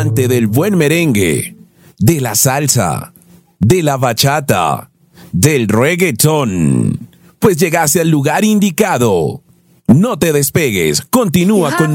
amante del buen merengue, de la salsa, de la bachata, del reggaetón, pues llegaste al lugar indicado. No te despegues, continúa con